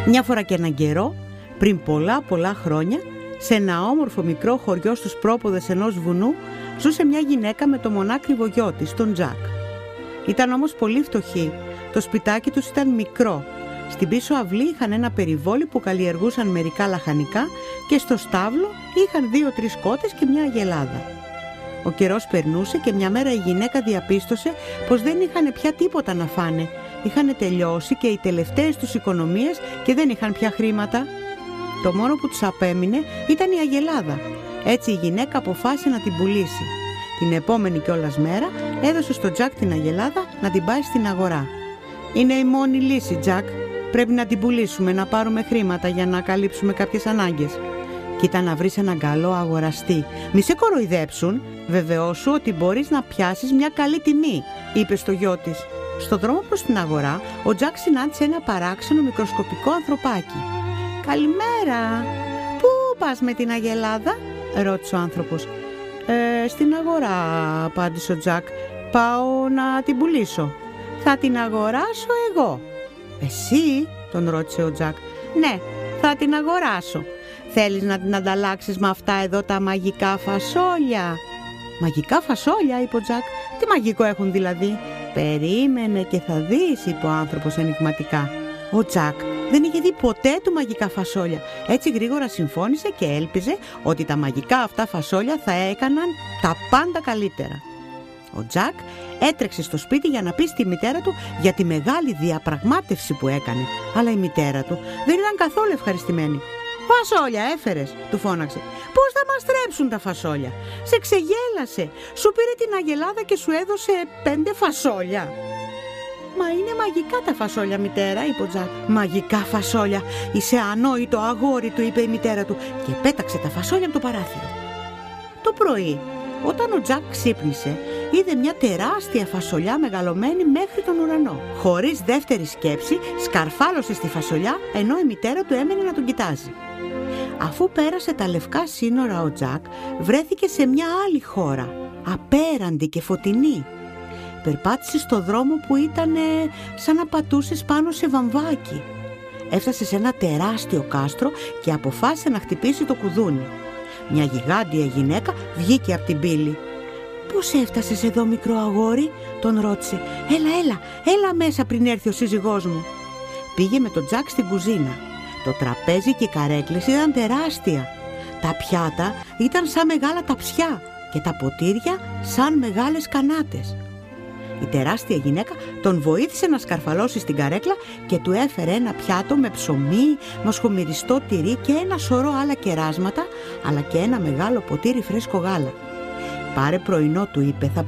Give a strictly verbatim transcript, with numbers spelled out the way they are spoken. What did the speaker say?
Μια φορά και έναν καιρό, πριν πολλά πολλά χρόνια, σε ένα όμορφο μικρό χωριό στους πρόποδες ενός βουνού, ζούσε μια γυναίκα με το μονάκριβο γιο της, τον Τζακ. Ήταν όμως πολύ φτωχοί. Το σπιτάκι τους ήταν μικρό. Στην πίσω αυλή είχαν ένα περιβόλι που καλλιεργούσαν μερικά λαχανικά και στο στάβλο είχαν δύο-τρεις κότες και μια αγελάδα. Ο καιρός περνούσε και μια μέρα η γυναίκα διαπίστωσε πως δεν είχαν πια τίποτα να φάνε. Είχαν τελειώσει και οι τελευταίες τους οικονομίες και δεν είχαν πια χρήματα. Το μόνο που τους απέμεινε ήταν η αγελάδα. Έτσι η γυναίκα αποφάσισε να την πουλήσει. Την επόμενη κιόλας μέρα έδωσε στο Τζακ την αγελάδα να την πάει στην αγορά. «Είναι η μόνη λύση, Τζακ. Πρέπει να την πουλήσουμε, να πάρουμε χρήματα για να καλύψουμε κάποιες ανάγκες. Κοίτα να βρεις έναν καλό αγοραστή. Μη σε κοροϊδέψουν. Βεβαιώσου ότι μπορείς να πιάσεις μια καλή τιμή», είπε στο γιο της. Στο δρόμο προς την αγορά, ο Τζακ συνάντησε ένα παράξενο μικροσκοπικό ανθρωπάκι. «Καλημέρα. Πού πας με την αγελάδα?» ρώτησε ο άνθρωπος. «Ε, στην αγορά», απάντησε ο Τζακ. «Πάω να την πουλήσω». «Θα την αγοράσω εγώ». «Εσύ?» τον ρώτησε ο Τζακ. «Ναι, θα την αγοράσω. Θέλεις να την ανταλλάξεις με αυτά εδώ τα μαγικά φασόλια?» «Μαγικά φασόλια?» είπε ο Τζακ. «Τι μαγικό έχουν δηλαδή?» «Περίμενε και θα δεις», είπε ο άνθρωπος ενιγματικά. Ο Τζακ δεν είχε δει ποτέ του μαγικά φασόλια. Έτσι γρήγορα συμφώνησε και έλπιζε ότι τα μαγικά αυτά φασόλια θα έκαναν τα πάντα καλύτερα. Ο Τζακ έτρεξε στο σπίτι για να πει στη μητέρα του για τη μεγάλη διαπραγμάτευση που έκανε. Αλλά η μητέρα του δεν ήταν καθόλου ευχαριστημένη. «Φασόλια έφερες?» του φώναξε. «Πώς θα μας θρέψουν τα φασόλια? Σε ξεγέλασε. Σου πήρε την αγελάδα και σου έδωσε πέντε φασόλια». «Μα είναι μαγικά τα φασόλια, μητέρα», είπε ο Τζακ. «Μαγικά φασόλια? Είσαι ανόητο αγόρι», του είπε η μητέρα του και πέταξε τα φασόλια από το παράθυρο. Το πρωί, όταν ο Τζακ ξύπνησε, είδε μια τεράστια φασολιά μεγαλωμένη μέχρι τον ουρανό. Χωρίς δεύτερη σκέψη, σκαρφάλωσε στη φασολιά, ενώ η μητέρα του έμενε να τον κοιτάζει. Αφού πέρασε τα λευκά σύνορα, ο Τζακ βρέθηκε σε μια άλλη χώρα, απέραντη και φωτεινή. Περπάτησε στο δρόμο που ήταν σαν να πατούσες πάνω σε βαμβάκι. Έφτασε σε ένα τεράστιο κάστρο και αποφάσισε να χτυπήσει το κουδούνι. Μια γιγάντια γυναίκα βγήκε από την πύλη. «Πώς έφτασες εδώ, μικρό αγόρι?» τον ρώτησε. «Έλα, έλα, έλα μέσα πριν έρθει ο σύζυγός μου». Πήγε με τον Τζακ στην κουζίνα. Το τραπέζι και οι καρέκλες ήταν τεράστια. Τα πιάτα ήταν σαν μεγάλα ταψιά και τα ποτήρια σαν μεγάλες κανάτες. Η τεράστια γυναίκα τον βοήθησε να σκαρφαλώσει στην καρέκλα και του έφερε ένα πιάτο με ψωμί, μοσχομυριστό τυρί και ένα σωρό άλλα κεράσματα, αλλά και ένα μεγάλο ποτήρι φρέσκο γάλα. «Πάρε πρωινό», του είπε, «θα